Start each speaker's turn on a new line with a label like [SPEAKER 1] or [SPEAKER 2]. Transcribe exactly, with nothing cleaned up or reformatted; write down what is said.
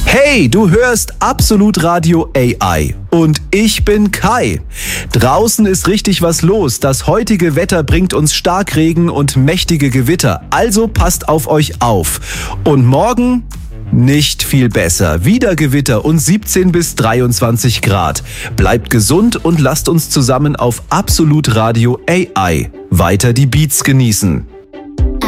[SPEAKER 1] Hey, du hörst Absolut Radio A I und ich bin Kai. Draußen ist richtig was los. Das heutige Wetter bringt uns Starkregen und mächtige Gewitter. Also passt auf euch auf. Und morgen nicht viel besser. Wieder Gewitter und siebzehn bis dreiundzwanzig Grad. Bleibt gesund und lasst uns zusammen auf Absolut Radio A I weiter die Beats genießen.